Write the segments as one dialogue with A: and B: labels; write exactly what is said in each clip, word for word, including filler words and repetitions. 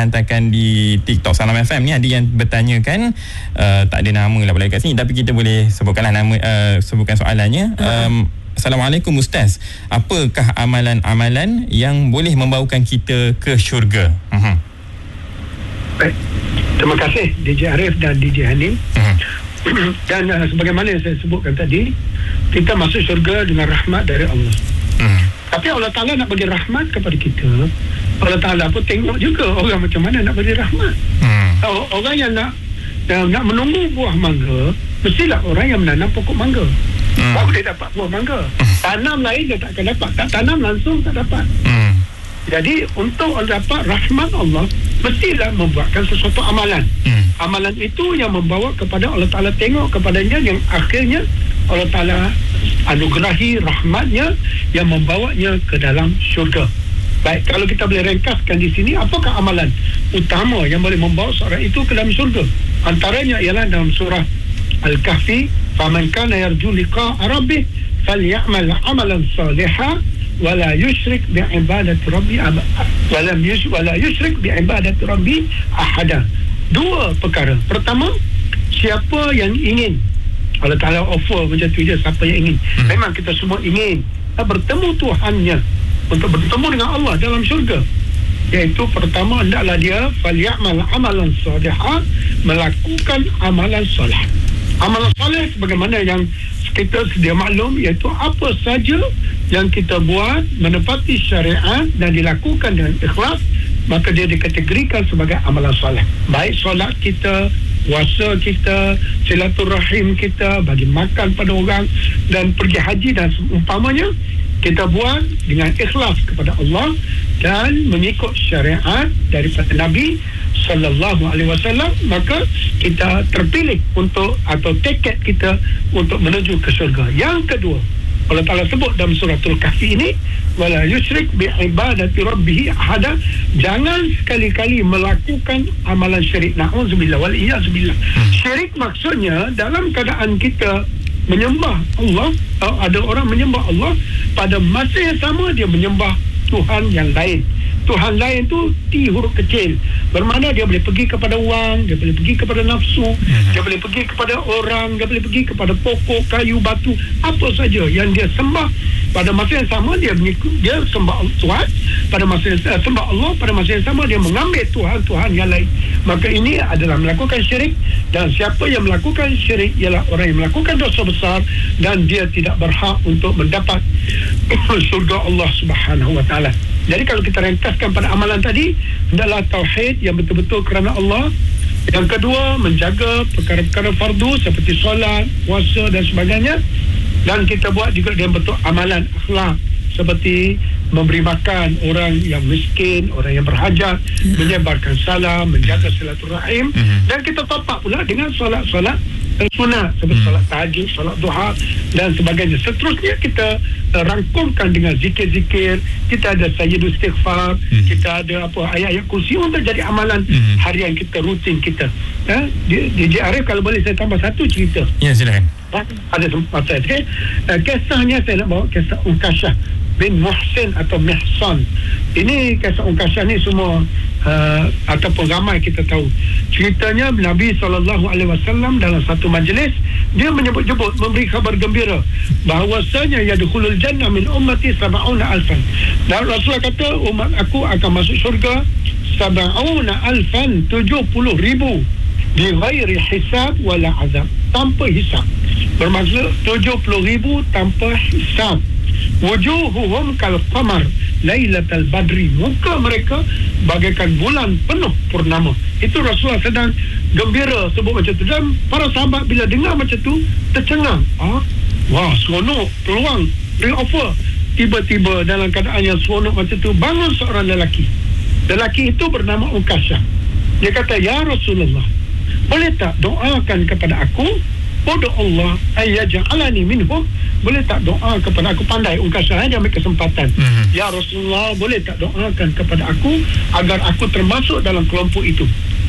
A: hantarkan di TikTok Salam F M ni, ada yang bertanyakan, uh, tak ada nama lah boleh kat sini, tapi kita boleh sebutkanlah nama, uh, sebutkan soalannya. um, Assalamualaikum Ustaz, apakah amalan-amalan yang boleh membawakan kita ke syurga? Uh-huh.
B: Baik, terima kasih D J Arif dan D J Hanim. uh-huh. Dan uh, sebagaimana yang saya sebutkan tadi, kita masuk syurga dengan rahmat dari Allah. hmm. Tapi Allah Ta'ala nak bagi rahmat kepada kita, Allah Ta'ala pun tengok juga orang macam mana nak bagi rahmat. hmm. Orang yang nak uh, nak menunggu buah mangga, mestilah orang yang menanam pokok mangga. hmm. Baru dia dapat buah mangga. Tanam lain dia tak akan dapat, tak tanam langsung tak dapat. hmm. Jadi untuk dapat rahmat Allah, mestilah membuatkan sesuatu amalan. hmm. Amalan itu yang membawa kepada Allah Ta'ala tengok kepadanya, yang akhirnya Allah Ta'ala anugerahi rahmatnya yang membawanya ke dalam syurga. Baik, kalau kita boleh ringkaskan di sini, apakah amalan utama yang boleh membawa seorang itu ke dalam syurga? Antaranya ialah dalam surah Al-Kahfi, faman kana yarju liqa'a rabbih falyamal amalan salihan wala yusyrik bi'ibadati rabbi wala yusyrik wala yusyrik bi'ibadati rabbi ahada. Dua perkara. Pertama, siapa yang ingin, Allah Ta'ala offer macam tu je, siapa yang ingin. hmm. Memang kita semua ingin bertemu Tuhannya, untuk bertemu dengan Allah dalam syurga. Iaitu pertama, hendaklah dia falyamal amalan salihah, melakukan amalan soleh. Amalan soleh sebagaimana yang kita sedia maklum, iaitu apa saja yang kita buat menepati syariat dan dilakukan dengan ikhlas, maka dia dikategorikan sebagai amalan soleh. Baik solat kita, puasa kita, silaturahim kita, bagi makan pada orang, dan pergi haji dan seumpamanya, kita buat dengan ikhlas kepada Allah dan mengikut syariat daripada Nabi sallallahu alaihi wasallam, maka kita terpilih untuk, atau tiket kita untuk menuju ke syurga. Yang kedua, Allah Ta'ala sebut dalam suratul Kahfi ini, wala yusyrik bi'ibadati rabbih ahada, jangan sekali-kali melakukan amalan syirik. Na'udzubillah wal iyyazubillah. Syirik maksudnya dalam keadaan kita menyembah Allah, ada orang menyembah Allah, pada masa yang sama dia menyembah Tuhan yang lain. Tuhan lain tu T huruf kecil, bermakna dia boleh pergi kepada wang, dia boleh pergi kepada nafsu, uh-huh. dia boleh pergi kepada orang, dia boleh pergi kepada pokok, kayu, batu, apa saja yang dia sembah. Pada masa yang sama dia mengikut, dia sembah Tuhan, pada masa yang uh, sembah Allah, pada masa yang sama dia mengambil Tuhan-Tuhan yang lain. Maka ini adalah melakukan syirik, dan siapa yang melakukan syirik ialah orang yang melakukan dosa besar, dan dia tidak berhak untuk mendapat surga Allah Subhanahu wa taala. Jadi kalau kita ringkaskan pada amalan tadi, adalah tauhid yang betul-betul kerana Allah. Yang kedua, menjaga perkara-perkara fardu seperti solat, puasa dan sebagainya. Dan kita buat juga dengan bentuk amalan akhlak, seperti memberi makan orang yang miskin, orang yang berhajat, menyebarkan salam, menjaga silaturahim. Dan kita topak pula dengan solat-solat sunat seperti solat tahajud, solat duha dan sebagainya. Seterusnya kita uh, rangkumkan dengan zikir-zikir. Kita ada sayyidul istighfar, hmm. kita ada apa ayat-ayat kursi untuk jadi amalan hmm. harian kita, rutin kita. Ya, D J Arif, kalau boleh saya tambah satu cerita.
A: Ya, silakan.
B: Ha? Ada sempat saya. Okay? Uh, kisahnya saya nak bawa kisah Unkashah bin Muhsin atau Mihsan. Ini kisah Unkashah ni semua uh, ataupun ramai kita tahu. Ceritanya Nabi sallallahu alaihi wasallam dalam satu majlis, dia menyebut-nyebut, memberi khabar gembira bahawasanya yadkhulul jannah min ummati sab'una alfan. Dan Rasulullah kata umat aku akan masuk syurga sab'una alfan, tujuh puluh ribu, bi ghairi hisab wala azab, tanpa hisab. Bermaksud tujuh puluh ribu tanpa hisab. Wujuhuhum kal qamar lailatal badri, muka mereka bagaikan bulan penuh purnama. Itu Rasulullah sedang gembira sebut macam tu, dan para sahabat bila dengar macam tu tercengang. Ah, wah, seronok, peluang, real offer. Tiba-tiba dalam keadaan yang seronok macam tu, bangun seorang lelaki. Lelaki itu bernama Unkashah. Dia kata, ya Rasulullah, boleh tak doakan kepada aku, bodoh Allah ayyaj'alani minhum, boleh tak doa kepada aku? Pandai Unkashah, dia ambil kesempatan. Mm-hmm. Ya Rasulullah, boleh tak doakan kepada aku agar aku termasuk dalam kelompok itu?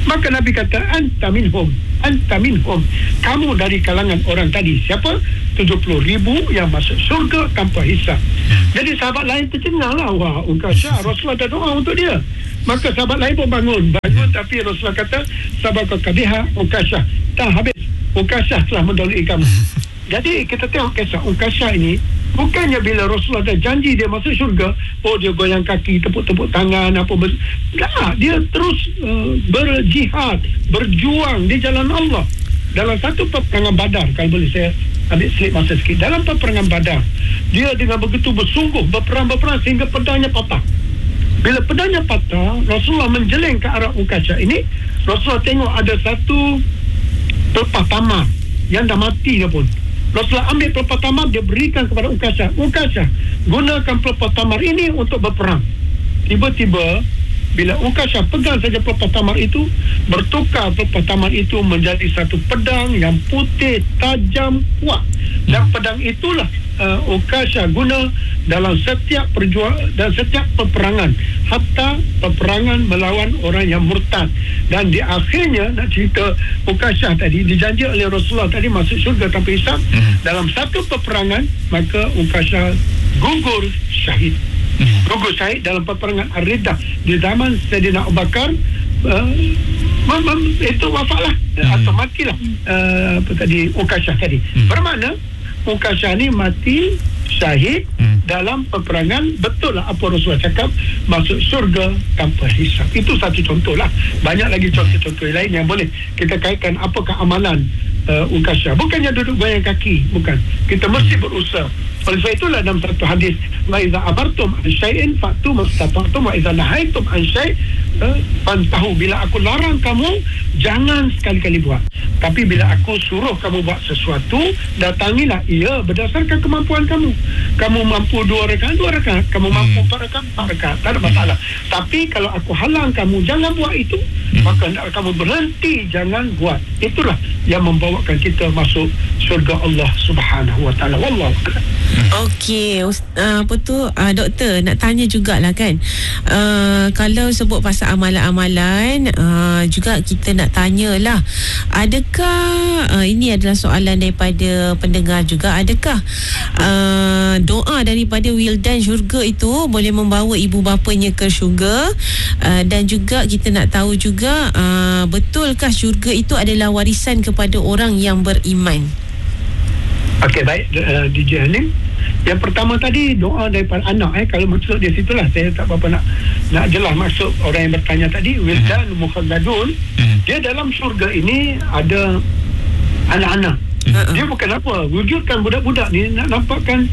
B: Maka Nabi kata, anta minhum, anta minhum. Kamu dari kalangan orang tadi. Siapa? tujuh puluh ribu yang masuk syurga tanpa hisab. Jadi sahabat lain tercengang lah, wah, Ukasha, Rasulullah ada doa untuk dia. Maka sahabat lain pun bangun. Bangun, tapi Rasulullah kata, sabaka kabiha Ukasha. Tak habis. Ukasha telah mendahului kamu. Jadi kita tengok kisah Ukasha ini, bukannya bila Rasulullah dah janji dia masuk syurga, oh dia goyang kaki, tepuk-tepuk tangan, apa ber... Tak, dia terus uh, berjihad, berjuang di jalan Allah. Dalam satu peperangan Badar, kalau boleh saya ambil slip masa sikit, dalam peperangan Badar, dia dengan begitu bersungguh berperang-berperang sehingga pedangnya patah. Bila pedangnya patah, Rasulullah menjeleng ke arah Ukasha ini. Rasulullah tengok ada satu pelepah tamar yang dah mati dia pun. Rasulullah ambil pelepah tamar, dia berikan kepada Ukasha. Ukasha, gunakan pelepah tamar ini untuk berperang. Tiba-tiba bila Ukasha pegang saja pelepah tamar itu, bertukar pelepah tamar itu menjadi satu pedang yang putih, tajam, kuat. Dan pedang itulah uh, Ukasha guna dalam setiap perjuang dan setiap peperangan, hatta peperangan melawan orang yang murtad. Dan di akhirnya, nak cerita Ukasha tadi, dijanji oleh Rasulullah tadi masuk syurga tanpa hisab. hmm. Dalam satu peperangan, maka Ukasha gugur syahid. hmm. Gugur syahid dalam peperangan Ar-Riddah di zaman Sayyidina Abu Bakar. uh, mem- mem- itu wafatlah, hmm. atau matilah uh, apa tadi Ukasha tadi. hmm. Bermakna Ukasha ni mati syahid hmm. dalam peperangan. Betul lah apa Rasulullah cakap, masuk syurga tanpa hisab. Itu satu contoh lah. Banyak lagi contoh-contoh lain yang boleh kita kaitkan apakah amalan uh, Ukasha. Bukannya duduk goyang kaki, bukan. Kita mesti berusaha. Oleh sebab itulah dalam satu hadis, wa iza amartum an syai'in fa'tu mastata'tum wa iza nahaitum an syai' fantahu. Bila aku larang kamu, jangan sekali-kali buat. Tapi bila aku suruh kamu buat sesuatu, datangilah ia berdasarkan kemampuan kamu. Kamu mampu dua rakaat, dua rakaat. Kamu mampu empat rakaat, empat rakaat. Tak ada masalah. Tapi kalau aku halang kamu, jangan buat itu, maka hendaklah kamu berhenti, jangan buat. Itulah yang membawakan kita masuk syurga Allah Subhanahu wa taala. Wallahu a'lam.
C: Okey, uh, apa tu uh, doktor nak tanya jugalah kan, uh, kalau sebut pasal amalan-amalan, uh, juga kita nak tanyalah, adakah uh, ini adalah soalan daripada pendengar juga, adakah uh, doa daripada wildan syurga itu boleh membawa ibu bapanya ke syurga, uh, dan juga kita nak tahu juga, uh, betulkah syurga itu adalah warisan kepada orang yang beriman?
B: Okey, baik, uh, D J Hanim. Yang pertama tadi doa daripada anak, eh kalau maksud dia situlah, saya tak apa-apa nak nak jelas maksud orang yang bertanya tadi. Wildan mukhalladun, dia dalam syurga ini ada anak-anak. Dia bukan apa, wujudkan budak-budak ni nak nampakkan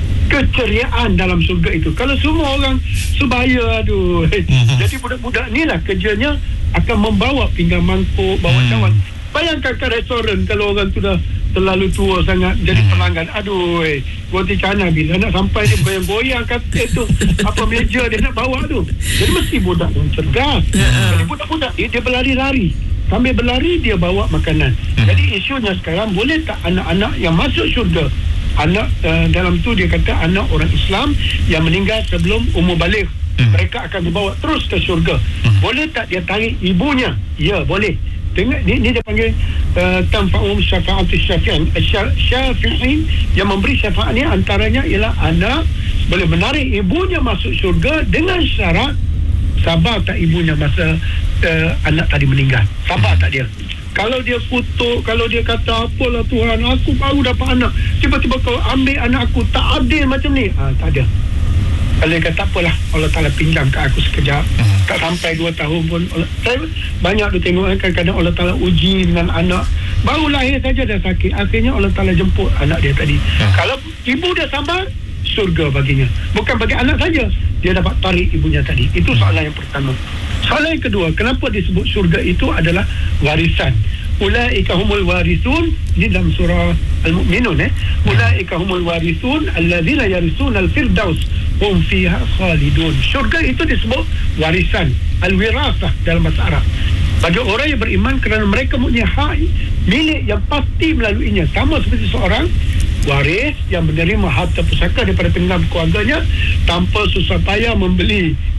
B: keceriaan dalam syurga itu. Kalau semua orang sebaya, aduh. Jadi budak-budak ni lah kerjanya akan membawa pinggan mangkuk, bawa cawan. Bayangkan ke restoran, kalau orang tu dah terlalu tua sangat jadi pelanggan, aduh, roti canai bila nak sampai dia goyang-goyang kata tu apa meja dia nak bawa tu. Jadi mesti budak yang cergas. Jadi budak-budak dia, dia berlari-lari, sambil berlari dia bawa makanan. Jadi isunya sekarang, boleh tak anak-anak yang masuk syurga, anak uh, dalam tu dia kata anak orang Islam yang meninggal sebelum umur baligh, mereka akan dibawa terus ke syurga. Boleh tak dia tarik ibunya? Ya, boleh. Tengok ni, ni dia panggil uh, tanfa'um syafa'atus syafi'in. Syafi'in yang memberi syafaat ni antaranya ialah anak boleh menarik ibunya masuk syurga dengan syarat sabar tak ibunya masa uh, anak tadi meninggal. Sabar tak dia? Kalau dia kutuk, kalau dia kata apalah Tuhan, aku baru dapat anak, tiba-tiba kau ambil anak aku, tak adil macam ni, ha, tak ada. Kalau dia kata apalah, Allah Ta'ala pinjam ke aku sekejap, uh-huh. tak sampai dua tahun pun. Saya banyak tu tengok, kadang-kadang Allah Ta'ala uji dengan anak baru lahir saja dah sakit, akhirnya Allah Ta'ala jemput anak dia tadi. uh-huh. Kalau ibu dia sabar, syurga baginya. Bukan bagi anak saja, dia dapat tarik ibunya tadi. Itu soalan yang pertama. Soalan yang kedua, kenapa disebut syurga itu adalah warisan? Ulaika humul warithun, di dalam surah Al-Mu'minun, eh ulaika humul warithun allazina yarisuna al-firdaus hum fiha khalidun. Syurga itu disebut warisan, al-wirasah dalam bahasa Arab, bagi orang yang beriman, kerana mereka mempunyai hak milik yang pasti melaluinya, sama seperti seorang waris yang menerima harta pusaka daripada penginapan keluarganya tanpa susah payah membeli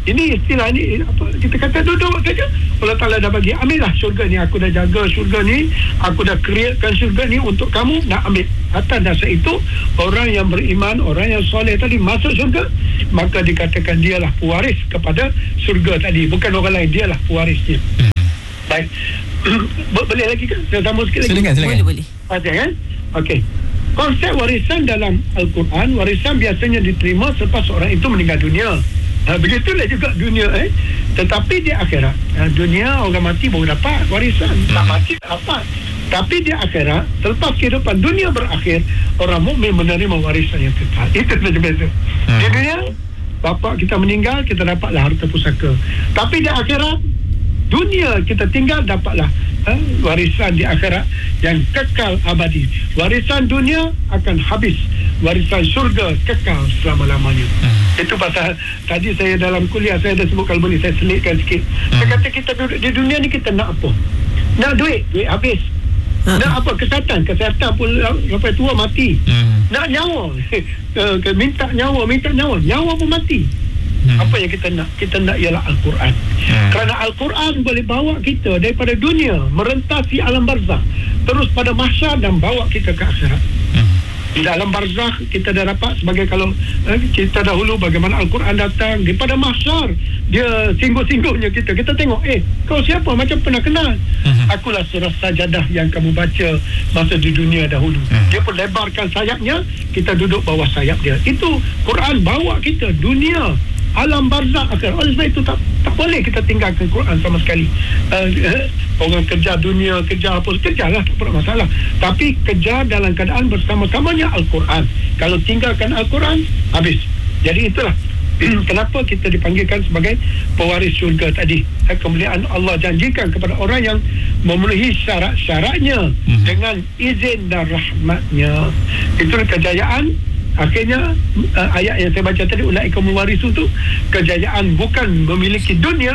B: Ini istilah ni apa, kita kata duduk saja. Allah Ta'ala dah bagi, ambillah syurga ni, aku dah jaga syurga ni, aku dah createkan syurga ni untuk kamu, nak ambil. Atas dasar itu, orang yang beriman, orang yang soleh tadi masuk syurga, maka dikatakan dialah pewaris kepada syurga tadi, bukan orang lain, dialah pewarisnya. hmm. Baik. Boleh lagi kan? Saya tambah sikit lagi.
A: Silakan, silakan.
C: Boleh, boleh.
B: Ada kan? Okey. Konsep warisan dalam Al-Quran, warisan biasanya diterima selepas orang itu meninggal dunia. Ha, begitulah juga dunia eh. Tetapi di akhirat, ha, dunia orang mati baru dapat warisan, hmm. tak mati tak dapat. Tapi di akhirat, selepas kehidupan dunia berakhir, orang mukmin menerima warisan yang kekal. Itu saja beza. Hmm. Di dunia, bapa kita meninggal, kita dapatlah harta pusaka. Tapi di akhirat, dunia kita tinggal, dapatlah ha, warisan di akhirat yang kekal abadi. Warisan dunia akan habis, warisan syurga kekal selama-lamanya. hmm. Itu pasal tadi saya dalam kuliah saya dah sebut, kalau boleh saya selitkan sikit. hmm. Saya kata kita duduk di dunia ni, kita nak apa? Nak duit, duit habis. hmm. Nak apa? Kesihatan, kesihatan pun sampai tua mati. hmm. Nak nyawa, minta nyawa, minta nyawa, nyawa pun mati. Hmm. Apa yang kita nak? Kita nak ialah Al-Quran. hmm. Kerana Al-Quran boleh bawa kita daripada dunia, merentasi alam barzakh, terus pada mahsyar dan bawa kita ke akhirat. hmm. Dalam barzakh kita dah dapat, sebagai kalau eh, kita dahulu bagaimana Al-Quran datang daripada mahsyar, dia singgung-singgungnya kita. Kita tengok, eh kau siapa? Macam pernah kenal. hmm. Akulah surah Sajadah yang kamu baca masa di dunia dahulu. hmm. Dia pun lebarkan sayapnya, kita duduk bawah sayap dia. Itu Quran bawa kita dunia, alam barzakh akhir. Oleh sebab itu tak tak boleh kita tinggalkan Quran sama sekali. Uh, uh, orang kejar dunia, kejar apa, kejarlah, tak ada masalah. Tapi kejar dalam keadaan bersama-samanya Al-Quran. Kalau tinggalkan Al-Quran, habis. Jadi itulah kenapa kita dipanggilkan sebagai pewaris syurga tadi. Kemuliaan Allah janjikan kepada orang yang memenuhi syarat-syaratnya hmm. dengan izin dan rahmatnya. Itulah kejayaan. Akhirnya uh, ayat yang saya baca tadi, ulaika muwarisu, tu kejayaan bukan memiliki dunia,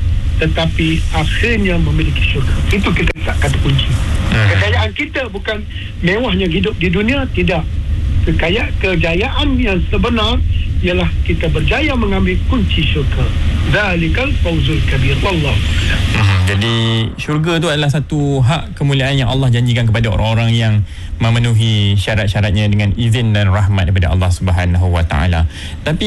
B: tetapi akhirnya memiliki syurga. Itu kita tak kata kunci. hmm. Kejayaan kita bukan mewahnya hidup di dunia, tidak. Kekayaan, kejayaan yang sebenar ialah kita berjaya mengambil kunci syurga. Zalikal fawzul kabir. Wallahu
A: hmm, jadi syurga tu adalah satu hak kemuliaan yang Allah janjikan kepada orang-orang yang memenuhi syarat-syaratnya dengan izin dan rahmat daripada Allah Subhanahu Wa Taala. Tapi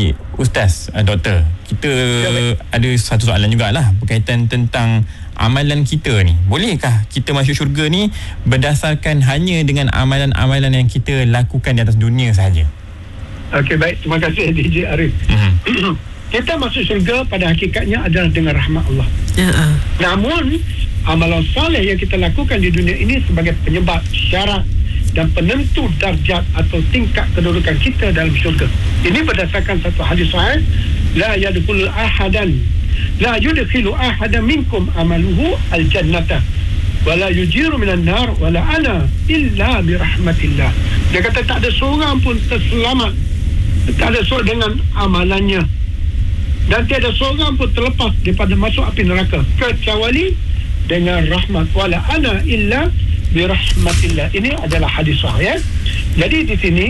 A: Ustaz, uh, Doktor, kita ya, ada satu soalan jugalah berkaitan tentang amalan kita ni. Bolehkah kita masuk syurga ni berdasarkan hanya dengan amalan-amalan yang kita lakukan di atas dunia sahaja?
B: Okey, baik. Terima kasih D J Arif. Mm-hmm. Kita masuk syurga pada hakikatnya adalah dengan rahmat Allah. Uh-uh. Namun amalan soleh yang kita lakukan di dunia ini sebagai penyebab, syarat dan penentu darjat atau tingkat kedudukan kita dalam syurga. Ini berdasarkan satu hadis sahih, la yadkhulu ahadan la yudkhilu ahadan minkum amaluhu al-jannata wala yujiru minan nar wala ana illa bi rahmatillah. Dia kata tak ada seorang pun terselamat, tak ada seorang dengan amalannya, dan tiada seorang pun terlepas daripada masuk api neraka kecuali dengan rahmat. Wala ana illa bi rahmatillah. Ini adalah hadis sahih. Jadi di sini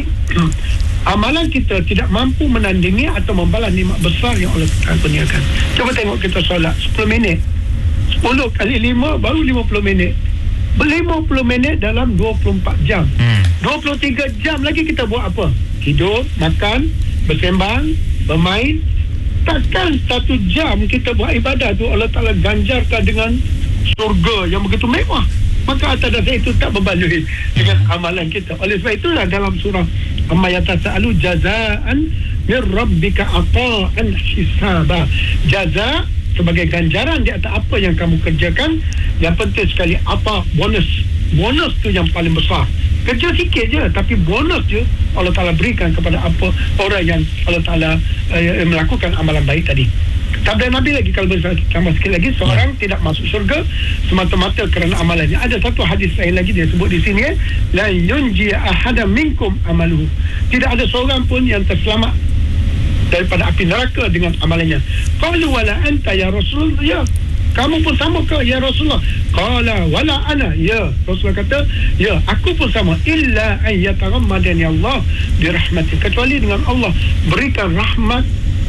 B: amalan kita tidak mampu menandingi atau membalas nikmat besar yang Allah kurniakan. Cuba tengok kita solat sepuluh minit, sepuluh kali lima baru lima puluh minit, lima puluh minit dalam dua puluh empat jam. hmm. dua puluh tiga jam lagi kita buat apa? Hidup, makan, bersembang, bermain. Takkan satu jam kita buat ibadah tu Allah Ta'ala ganjarkan dengan surga yang begitu mewah. Maka atas dasar itu tak berbaloi dengan amalan kita. Oleh sebab itulah dalam surah Amma yatasa'alu jazaan min rabbika ata'an hisaba. Jaza sebagai ganjaran di atas apa yang kamu kerjakan. Yang penting sekali apa? Bonus. Bonus tu yang paling besar. Kerja sikit je, tapi bonus je Allah Ta'ala berikan kepada apa orang yang Allah Ta'ala uh, melakukan amalan baik tadi. Sabda Nabi lagi, kalau boleh tambah sikit lagi, seorang tidak masuk syurga semata-mata kerana amalannya. Ada satu hadis lain lagi dia sebut di sini, la yunji ahada minkum amaluhu. Tidak ada seorang pun yang terselamat daripada api neraka dengan amalannya. Qalu wala anta ya Rasulullah, ya kamu pun sama ke ya Rasulullah? Qala wala ana, ya Rasulullah kata, ya aku pun sama, illa an yatarammadani Allah bi rahmatin, kecuali dengan Allah berikan rahmat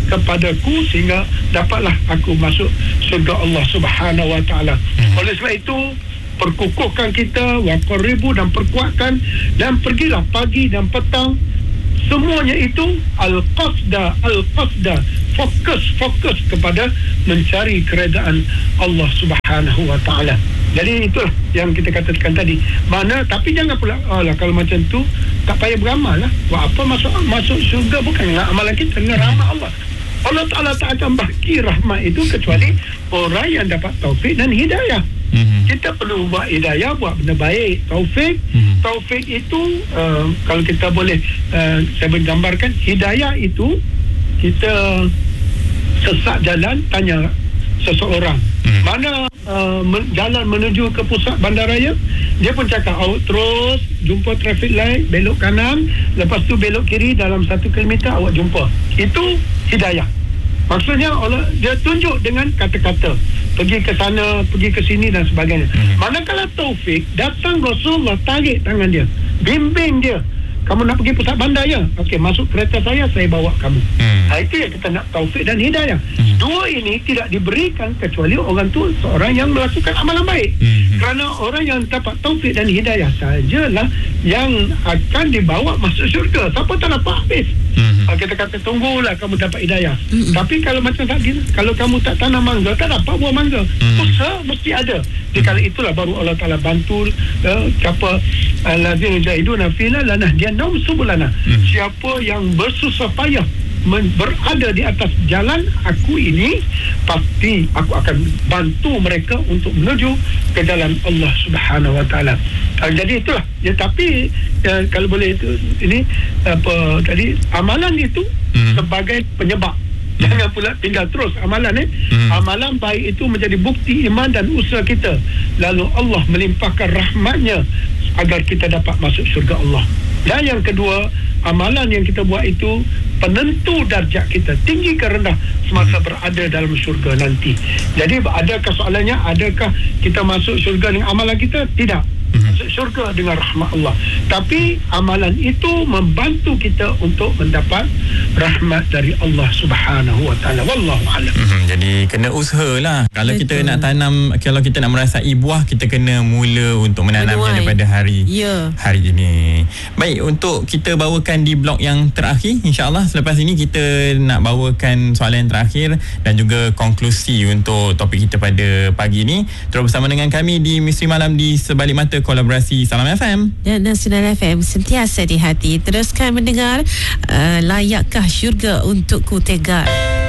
B: kepadaku sehingga dapatlah aku masuk syurga Allah Subhanahu wa taala. Hmm. Oleh sebab itu perkukuhkan kita, waqaribu dan perkuatkan, dan pergilah pagi dan petang. Semuanya itu al-qasda, al-qasda, fokus, fokus kepada mencari keredaan Allah Subhanahu wa taala. Jadi itulah yang kita katakan tadi. Mana, tapi jangan pula alah kalau macam tu tak payah beramal lah. Buat apa masuk masuk syurga bukan dengan amalan kita, dengan rahmat Allah. Allah Ta'ala tak akan bagi rahmat itu kecuali orang yang dapat taufik dan hidayah. Mm-hmm. Kita perlu buat hidayah, buat benda baik, taufik. Mm-hmm. Taufik itu uh, kalau kita boleh uh, saya menggambarkan, hidayah itu kita sesat jalan, tanya seseorang mm-hmm. mana uh, men- jalan menuju ke pusat bandaraya, dia pun cakap awak terus jumpa traffic light, belok kanan, lepas tu belok kiri, dalam satu kilometer awak jumpa. Itu hidayah. Maksudnya Allah dia tunjuk dengan kata-kata, pergi ke sana, pergi ke sini dan sebagainya. Hmm. Manakala taufik, datang Rasulullah, tarik tangan dia, bimbing dia. Kamu nak pergi pusat bandar ya? Okey, masuk kereta saya, saya bawa kamu. Hmm. Ha, itu yang kita nak, taufik dan hidayah. Hmm. Dua ini tidak diberikan kecuali orang tu seorang yang melakukan amalan baik. Hmm. Kerana orang yang dapat taufik dan hidayah sajalah yang akan dibawa masuk syurga. Siapa tak dapat habis. Hmm. Ha, kita kata tunggulah kamu dapat hidayah. Hmm. Tapi kalau macam tadi, kalau kamu tak tanam mangga, tak dapat buah mangga. Hmm. Usaha mesti ada. Jadi kalau itulah baru Allah Ta'ala bantu uh, siapa allazina jahiduna fina lanahdiyannahum subulana. Hmm. Siapa yang bersusah payah men- berada di atas jalan aku ini, pasti aku akan bantu mereka untuk menuju ke jalan Allah Subhanahu wa taala. Uh, jadi itulah. Ya, tapi uh, kalau boleh itu ini apa tadi, amalan itu hmm. sebagai penyebab. Jangan pula tinggal terus amalan eh. Hmm. Amalan baik itu menjadi bukti iman dan usaha kita. Lalu Allah melimpahkan rahmatnya agar kita dapat masuk syurga Allah. Dan yang kedua, amalan yang kita buat itu penentu darjat kita, tinggi ke rendah semasa hmm. berada dalam syurga nanti. Jadi adakah soalannya, adakah kita masuk syurga dengan amalan kita? Tidak. Masuk syurga dengan rahmat Allah. Tapi amalan itu membantu kita untuk mendapat rahmat dari Allah Subhanahu wa taala. Wallahu a'lam.
A: Hmm, jadi kena usahalah. Kalau Betul. kita nak tanam, kalau kita nak merasai buah, kita kena mula untuk menanamnya Menuai. daripada hari yeah. hari ini. Baik, untuk kita bawakan di blok yang terakhir, insya-Allah selepas ini kita nak bawakan soalan yang terakhir dan juga konklusi untuk topik kita pada pagi ini. Terus bersama dengan kami di Misteri Malam di Sebalik Mata, kolaborasi Salam F M
C: dan Nasional F M, sentiasa di hati. Teruskan mendengar uh, Layakkah Syurga Untukku Tegak.